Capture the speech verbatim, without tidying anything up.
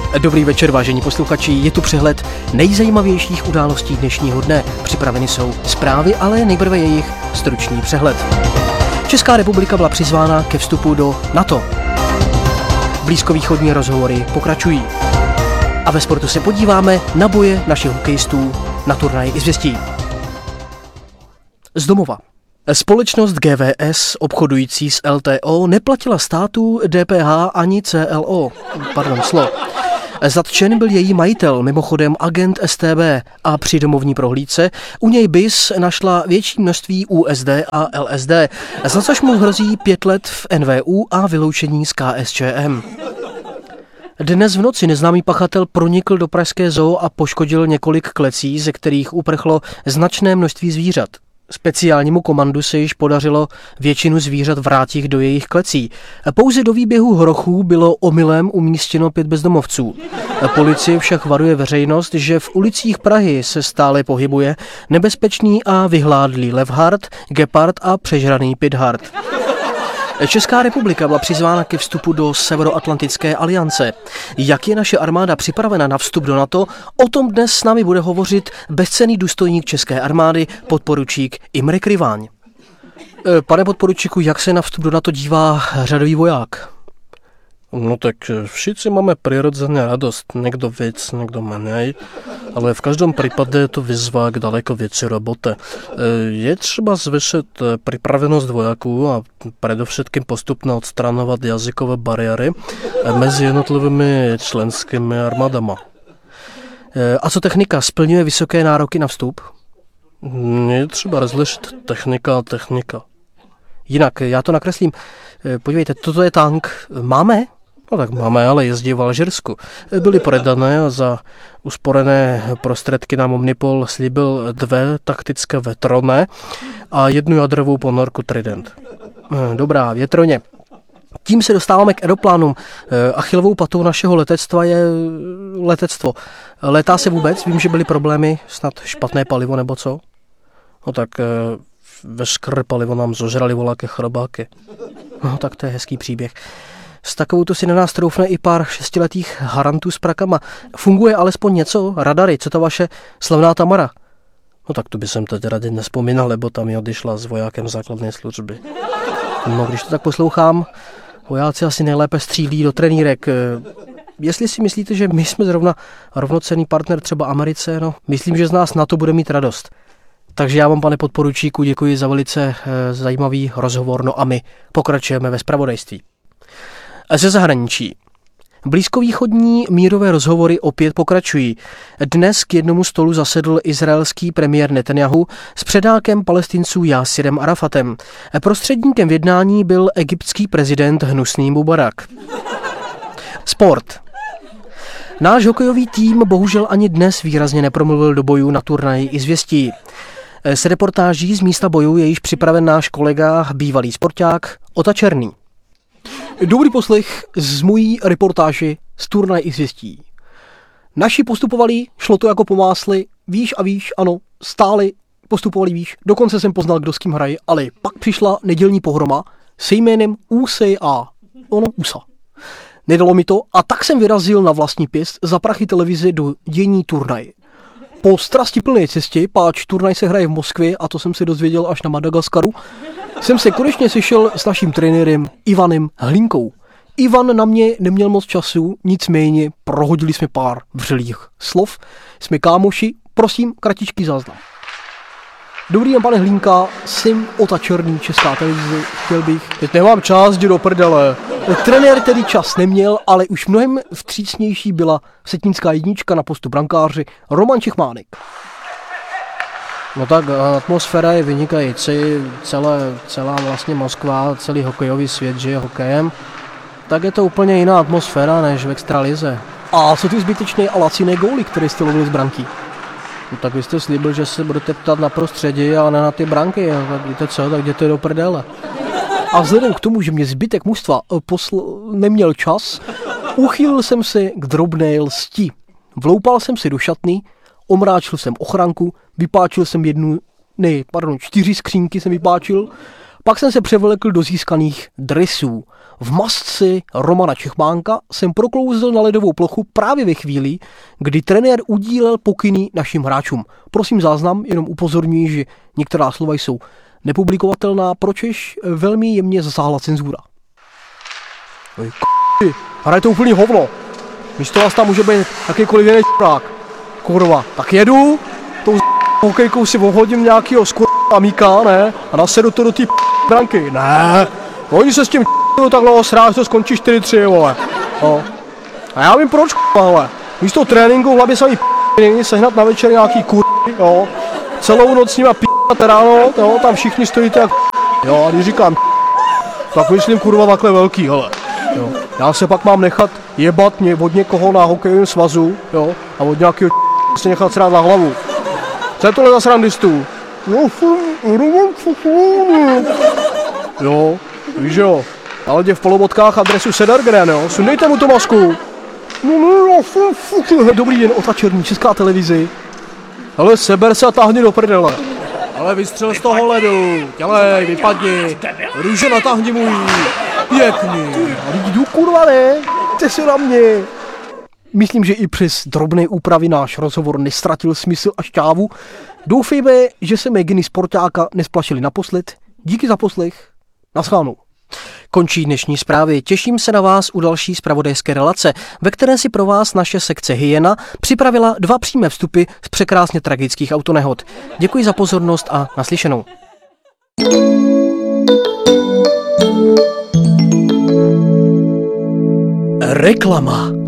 Dobrý večer, vážení posluchači, je tu přehled nejzajímavějších událostí dnešního dne. Připraveny jsou zprávy, ale nejprve jejich stručný přehled. Česká republika byla přizvána ke vstupu do NATO. Blízkovýchodní rozhovory pokračují. A ve sportu se podíváme na boje našich hokejistů na turnaji Izvěstí. Z domova. Společnost G V S obchodující s L T O neplatila státu D P H ani C L O. Pardon, slo. Zatčen byl její majitel, mimochodem agent S T B, a při domovní prohlídce u něj B I S našla větší množství U S D a L S D, za což mu hrozí pět let v N V U a vyloučení z K S Č M. Dnes v noci neznámý pachatel pronikl do pražské zoo a poškodil několik klecí, ze kterých uprchlo značné množství zvířat. Speciálnímu komandu se již podařilo většinu zvířat vrátit do jejich klecí. Pouze do výběhu hrochů bylo omylem umístěno pět bezdomovců. Policie však varuje veřejnost, že v ulicích Prahy se stále pohybuje nebezpečný a vyhládlý levhart, gepard a přežraný pithart. Česká republika byla přizvána ke vstupu do Severoatlantické aliance. Jak je naše armáda připravena na vstup do NATO, o tom dnes s námi bude hovořit bezcenný důstojník české armády, podporučík Imre Kryváň. Pane podporučíku, jak se na vstup do NATO dívá řadový voják? No tak všichni máme prirodzene radost, někdo víc, někdo méně, ale v každém případě je to výzva k daleko větší robote. Je třeba zvyšit připravenost vojáků a především postupně odstranovat jazykové bariéry mezi jednotlivými členskými armádama. A co technika? Splňuje vysoké nároky na vstup? Je třeba rozlišit technika a technika. Jinak, já to nakreslím. Podívejte, toto je tank. Máme? No tak máme, ale jezdí v Alžírsku. Byly predané a za usporené prostředky nám Omnipol slíbil dvě taktické vetroné a jednu jadrovou ponorku Trident. Dobrá, větroně. Tím se dostáváme k aeroplánům. Achillovou patou našeho letectva je letectvo. Letá se vůbec? Vím, že byly problémy, snad špatné palivo nebo co? No tak veškeré palivo nám zožrali voláky chrobáky. No tak to je hezký příběh. S takovouto si na nás troufne i pár šestiletých harantů s prakama. Funguje alespoň něco? Radary, co to vaše slavná Tamara? No tak tu by jsem teď raději nespomínal, lebo tam ji odešla s vojákem základné služby. No když to tak poslouchám, vojáci asi nejlépe střílí do trenýrek. Jestli si myslíte, že my jsme zrovna rovnocenný partner třeba Americe, no myslím, že z nás na to bude mít radost. Takže já vám, pane podporučíku, děkuji za velice e, zajímavý rozhovor, no a my pokračujeme ve zpravodajství. Ze zahraničí. Blízkovýchodní mírové rozhovory opět pokračují. Dnes k jednomu stolu zasedl izraelský premiér Netanjahu s předákem Palestinců Jásirem Arafatem. Prostředníkem v jednání byl egyptský prezident Hnusný Mubarak. Sport. Náš hokejový tým bohužel ani dnes výrazně nepromluvil do bojů na turnaji Izvěstí. S reportáží z místa bojů je již připraven náš kolega, bývalý sporták Ota Černý. Dobrý poslech z mojí reportáži z turnaje Izvěstí. Naši postupovali, šlo to jako po másli, víš a víš, ano, stáli, postupovali víš, dokonce jsem poznal, kdo s kým hraje, ale pak přišla nedělní pohroma se jménem U S A, ono U S A. Nedalo mi to a tak jsem vyrazil na vlastní pěst za prachy televize do dění turnaje. Po strastiplné cestě, páč turnaj se hraje v Moskvě a to jsem se dozvěděl až na Madagaskaru, jsem se konečně sešel s naším trenérem Ivanem Hlinkou. Ivan na mě neměl moc času, nicméně prohodili jsme pár vřelých slov. Jsme kámoši, prosím, kratičký záznam. Dobrý den, pane Hlinka, jsem Ota Černý, Česká televize, chtěl bych... Teď nemám čas, jdi do prdele. Trenér tedy čas neměl, ale už mnohem vstřícnější byla setnická jednička na postu brankáři Roman Čechmánek. No tak atmosféra je vynikající, celé, celá vlastně Moskva, celý hokejový svět žije hokejem. Tak je to úplně jiná atmosféra než v extralize. A co ty zbytečné a laciné góly, které jste lovili z branky? No tak vy jste slíbil, že se budete ptat na prostředí, ale ne na ty branky. A tak víte co, tak jděte do prdele. A vzhledem k tomu, že mě zbytek mužstva posl- neměl čas, uchýlil jsem se k drobné lsti. Vloupal jsem si do šatny, omráčil jsem ochranku, vypáčil jsem jednu, ne, pardon, čtyři skřínky jsem vypáčil, Pak jsem se převlekl do získaných dresů. V masce Romana Čechmánka jsem proklouzl na ledovou plochu právě ve chvíli, kdy trenér udílel pokyny našim hráčům. Prosím záznam, jenom upozorňuji, že některá slova jsou nepublikovatelná, pročež velmi jemně zasáhla cenzura. Oj, k***y, hrajte úplný hovno. Místo vás tam může být jakýkoliv jiný č***rák. Kurva, tak jedu, tou z*** hokejkou si obhodím nějakýho skurva míka, ne? A nasedu to do té branky. Ne, oni se s tím č***u takhle osráš, to skončí čtyři tři, vole. No. A já vím proč, vole. Místo tréninku v hlavě samý p***y, sehnat na večer nějaký kurvy, jo. Celou noc s nima p***at ráno, jo, tam všichni stojíte jak jo, a když říkám tak myslím kurva takhle velký, hele. Jo. Já se pak mám nechat jebat mě od někoho na hokejovém svazu, jo, a od nějakého se nechat srát na hlavu. Co je tohle za srandistů? Jo, víš jo, ale jde v polobotkách a dresu Sedergren, jo, sundejte mu tu masku. Dobrý den, Ota Černý, Česká televizi. Hele, seber se a táhni do prdele. Ale vystřel z toho ledu, dělej, vypadni, růže natáhni můj, pěkný. Jdu kurva ne, jste si na mě. Myslím, že i přes drobné úpravy náš rozhovor nestratil smysl a šťávu. Doufejme, že se Meginy sportáka nesplašili naposled. Díky za poslech. Naschledanou. Končí dnešní zprávy. Těším se na vás u další zpravodajské relace, ve které si pro vás naše sekce Hyena připravila dva přímé vstupy z překrásně tragických autonehod. Děkuji za pozornost a naslyšenou. Reklama.